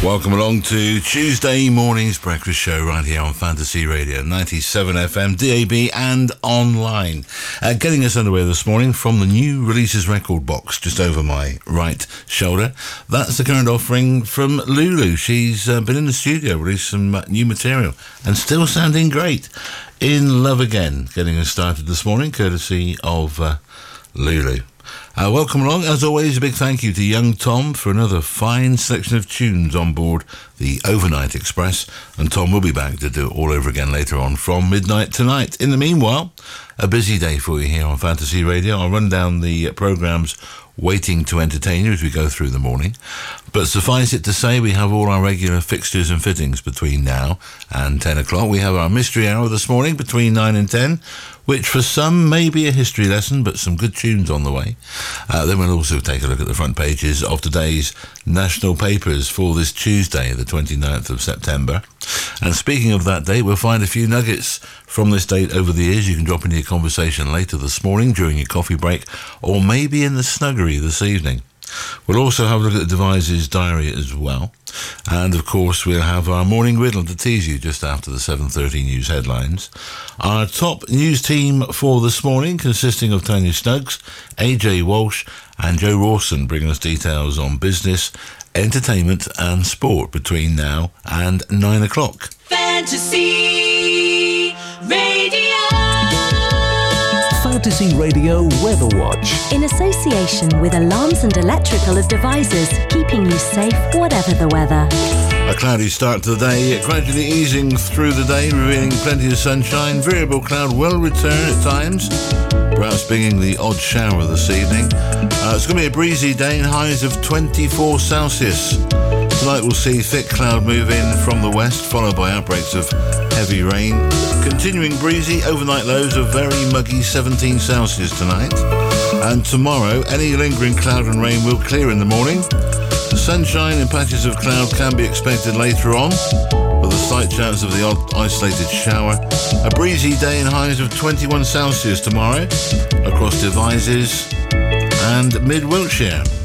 Welcome along to Tuesday morning's breakfast show right here on Fantasy Radio 97 FM, DAB and online. Getting us underway this morning from the new releases record box just over my right shoulder. That's the current offering from Lulu. She's been in the studio, released some new material and still sounding great. In Love Again, getting us started this morning, courtesy of Lulu. Welcome along. As always, a big thank you to Young Tom for another fine selection of tunes on board the Overnight Express, and Tom will be back to do it all over again later on from midnight tonight. In the meanwhile, a busy day for you here on Fantasy Radio. I'll run down the programmes waiting to entertain you as we go through the morning, but suffice it to say we have all our regular fixtures and fittings between now and 10 o'clock. We have our mystery hour this morning between 9 and 10, which for some may be a history lesson, but some good tunes on the way. Then we'll also take a look at the front pages of today's national papers for this Tuesday, the 29th of September. And speaking of that date, we'll find a few nuggets from this date over the years. You can drop into your conversation later this morning during your coffee break, or maybe in the snuggery this evening. We'll also have a look at the Devises diary as well. And of course, we'll have our morning riddle to tease you just after the 7:30 news headlines. Our top news team for this morning, consisting of Tanya Snuggs, AJ Walsh and Joe Rawson, bringing us details on business, entertainment and sport between now and 9 o'clock. Fantasy Radio. Fantasy Radio Weather Watch. In association with Alarms and Electrical Devices, keeping you safe whatever the weather. A cloudy start to the day, gradually easing through the day, revealing plenty of sunshine. Variable cloud will return at times, perhaps bringing the odd shower this evening. It's going to be a breezy day and highs of 24 Celsius. Tonight we'll see thick cloud move in from the west, followed by outbreaks of heavy rain. Continuing breezy, overnight lows of very muggy 17 Celsius tonight. And tomorrow, any lingering cloud and rain will clear in the morning. Sunshine and patches of cloud can be expected later on, with a slight chance of the odd isolated shower. A breezy day and highs of 21 Celsius tomorrow across Devises and mid-Wiltshire.